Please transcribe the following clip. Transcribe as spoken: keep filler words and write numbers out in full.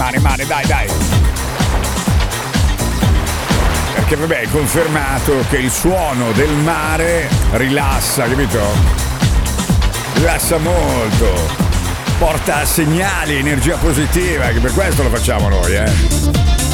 mare, mare, dai, dai. Perché vabbè, è confermato che il suono del mare rilassa, capito? Rilassa molto. Porta segnali, energia positiva, che per questo lo facciamo noi, eh.